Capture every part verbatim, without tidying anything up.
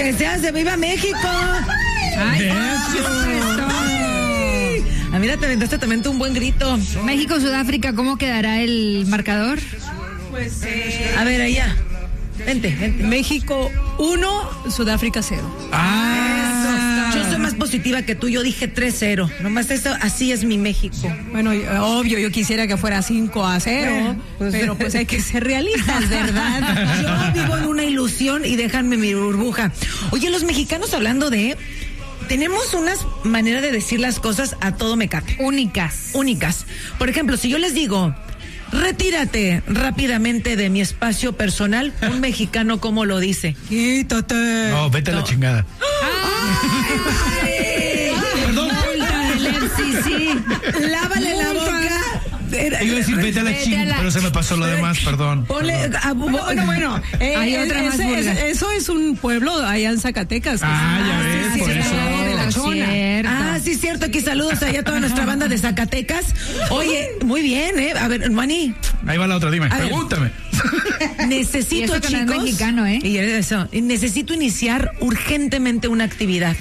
que se hace, ¡viva México! Ay, ay, ah, mira, te aventaste también un buen grito. México-Sudáfrica, ¿cómo quedará el marcador? Pues, eh, a ver, allá. Vente, vente. México uno, Sudáfrica cero. Ah, yo soy más positiva que tú, yo dije tres cero. Nomás eso, así es mi México. Bueno, obvio, yo quisiera que fuera cinco a cero, bueno, pues, pero pues hay que ser realistas, ¿verdad? Yo vivo en una ilusión y déjanme mi burbuja. Oye, los mexicanos, hablando de... Tenemos unas maneras de decir las cosas a todo mecate. Únicas. Únicas. Por ejemplo, si yo les digo... Retírate rápidamente de mi espacio personal. Un mexicano, ¿cómo lo dice? Quítate. No, vete no. a la chingada. ¡Ay! Perdón. Sí, sí. Lávale la boca. Iba a decir vete a la chingada, pero se me pasó lo demás, perdón. Ponle, perdón. A, bueno, bueno, bueno. Eh, Hay es, otra más ese, vulgar. es, eso es un pueblo allá en Zacatecas. Ah, es, ya ah, ves, sí, por sí, eso. sí, de la chona. Ah, sí, cierto. Aquí saludos allá a toda nuestra banda de Zacatecas. Oye, muy bien, ¿eh? A ver, Mani. Ahí va la otra, dime, A pregúntame. Necesito, y eso que chicos. No es mexicano, ¿eh? Y eso, necesito iniciar urgentemente una actividad.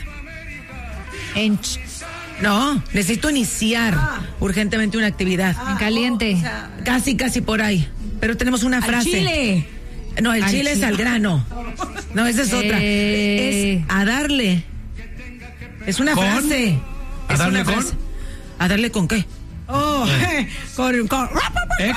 En ch- No, necesito iniciar ah. urgentemente una actividad. En caliente. O sea, Casi, casi por ahí. Pero tenemos una frase. Chile. No, el al chile, chile es al grano. No, esa es otra. Eh. Es a darle. Es una ¿Con? frase. ¿A es darle una con? frase. ¿A darle con qué? Oh, eh. con, con... Ex.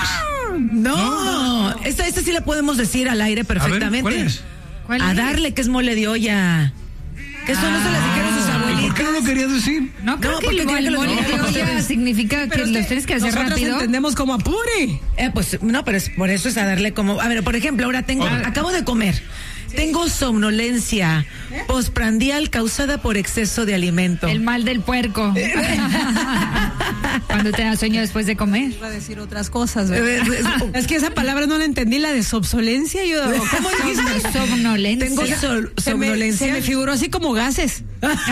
No, no. Esta, esta sí la podemos decir al aire perfectamente. A ver, ¿cuál es? ¿Cuál A es? darle, que es mole de olla. Que eso no se las dijeron sus ¿Y abuelitas. por qué no lo querías decir? No, creo No, que porque el quería que lo mole dijeran de olla ustedes. significa que Pero es los tienes que hacer nosotros rápido. entendemos como apure. Eh, pues no, pero es, por eso es a darle como... A ver, por ejemplo, ahora tengo... Okay. Acabo de comer. Tengo somnolencia postprandial causada por exceso de alimento. El mal del puerco. Cuando te da sueño después de comer. Iba a decir otras cosas, ¿verdad? Es que esa palabra no la entendí, la de sobsolencia. Yo, ¿cómo dijiste? Somnolencia. Tengo sol- Se me, somnolencia. se me figuró así como gases.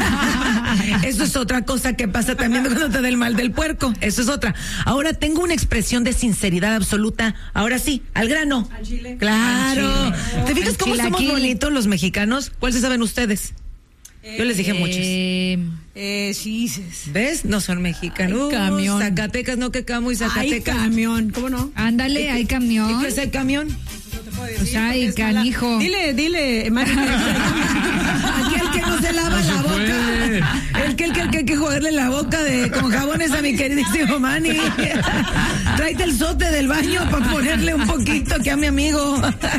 Eso es otra cosa que pasa también cuando te da el mal del puerco. Eso es otra. Ahora tengo una expresión de sinceridad absoluta. Ahora sí, al grano. Al chile. Claro. Al chile. ¿Te fijas Al cómo somos chilaquil. bonitos los mexicanos? ¿Cuál se saben ustedes? Yo les dije muchos. Eh, Eh, sí, sí, sí. ¿Ves? No son mexicanos. Ay, camión. Zacatecas, no que camo y Ay, Zacatecas. camión, ¿cómo no? ándale, hay ¿Y camión. qué es el camión? Pues ay, canijo. Dile, dile, Mari. Aquel que no se lava No la se boca. puede. El que el que, el que hay que joderle la boca de con jabones a mi queridísimo Manny. Tráete el sote del baño para ponerle un poquito que a mi amigo.